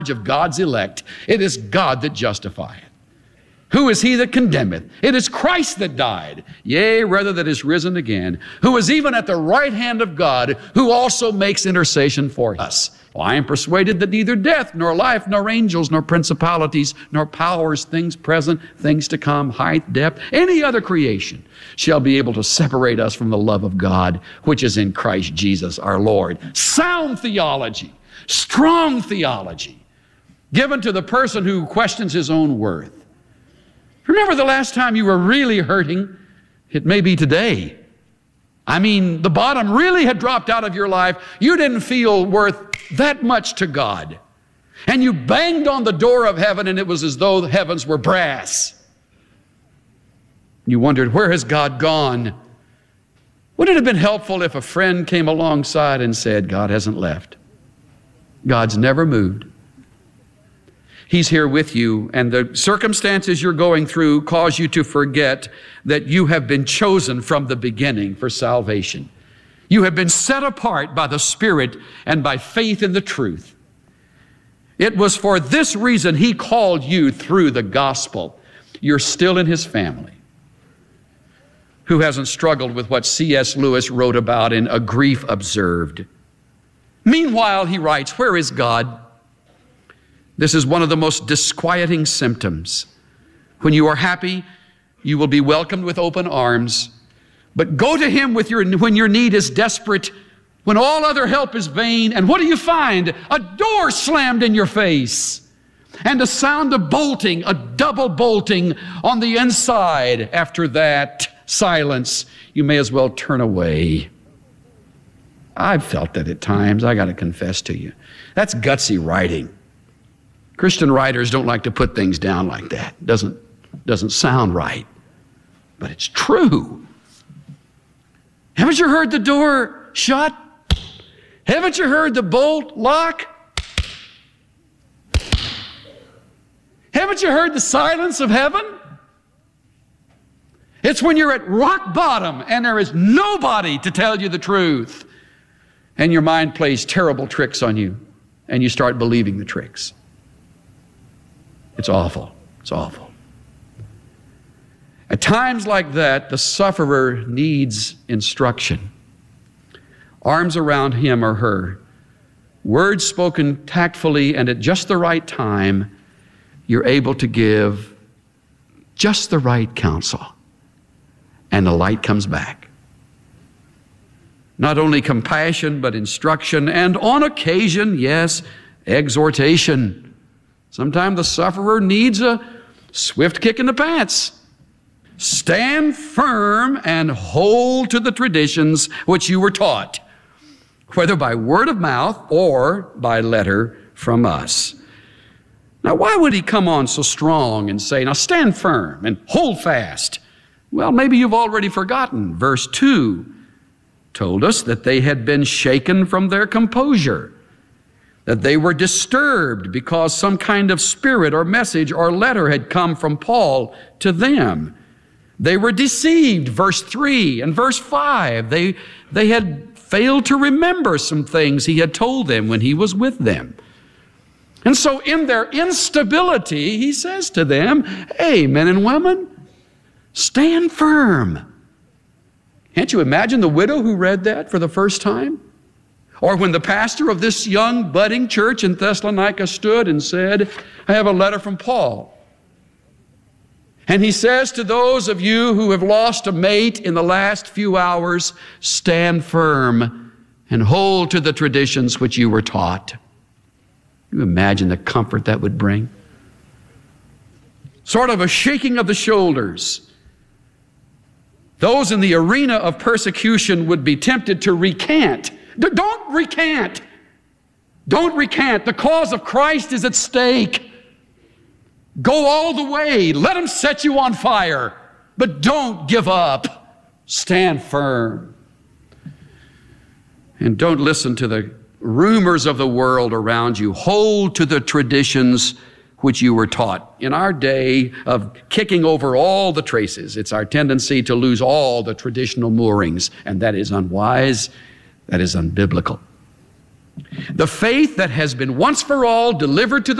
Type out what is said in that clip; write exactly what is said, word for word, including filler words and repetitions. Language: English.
of God's elect. It is God that justifieth. Who is he that condemneth? It is Christ that died, yea, rather that is risen again, who is even at the right hand of God, who also makes intercession for us. Well, I am persuaded that neither death, nor life, nor angels, nor principalities, nor powers, things present, things to come, height, depth, any other creation shall be able to separate us from the love of God, which is in Christ Jesus our Lord. Sound theology, strong theology, given to the person who questions his own worth. Remember the last time you were really hurting? It may be today. I mean, the bottom really had dropped out of your life. You didn't feel worth that much to God. And you banged on the door of heaven, and it was as though the heavens were brass. You wondered, where has God gone? Would it have been helpful if a friend came alongside and said, God hasn't left. God's never moved. He's here with you, and the circumstances you're going through cause you to forget that you have been chosen from the beginning for salvation. You have been set apart by the Spirit and by faith in the truth. It was for this reason He called you through the gospel. You're still in His family. Who hasn't struggled with what C S Lewis wrote about in A Grief Observed? Meanwhile, he writes, where is God? This is one of the most disquieting symptoms. When you are happy, you will be welcomed with open arms. But go to Him with your, when your need is desperate, when all other help is vain. And what do you find? A door slammed in your face. And a sound of bolting, a double bolting on the inside. After that silence, you may as well turn away. I've felt that at times, I got to confess to you. That's gutsy writing. Christian writers don't like to put things down like that. It doesn't, doesn't sound right, but it's true. Haven't you heard the door shut? Haven't you heard the bolt lock? Haven't you heard the silence of heaven? It's when you're at rock bottom and there is nobody to tell you the truth, and your mind plays terrible tricks on you, and you start believing the tricks. It's awful. It's awful. At times like that, the sufferer needs instruction. Arms around him or her, words spoken tactfully and at just the right time, you're able to give just the right counsel, and the light comes back. Not only compassion, but instruction, and on occasion, yes, exhortation. Sometimes the sufferer needs a swift kick in the pants. Stand firm and hold to the traditions which you were taught, whether by word of mouth or by letter from us. Now, why would he come on so strong and say, now stand firm and hold fast? Well, maybe you've already forgotten. Verse two told us that they had been shaken from their composure, that they were disturbed because some kind of spirit or message or letter had come from Paul to them. They were deceived, verse three and verse five. They, they had failed to remember some things he had told them when he was with them. And so in their instability, he says to them, hey, men and women, stand firm. Can't you imagine the widow who read that for the first time? Or when the pastor of this young budding church in Thessalonica stood and said, I have a letter from Paul. And he says to those of you who have lost a mate in the last few hours, stand firm and hold to the traditions which you were taught. Can you imagine the comfort that would bring? Sort of a shaking of the shoulders. Those in the arena of persecution would be tempted to recant. Don't recant. Don't recant. The cause of Christ is at stake. Go all the way. Let him set you on fire. But don't give up. Stand firm. And don't listen to the rumors of the world around you. Hold to the traditions which you were taught. In our day of kicking over all the traces, it's our tendency to lose all the traditional moorings, and that is unwise. That is unbiblical. The faith that has been once for all delivered to the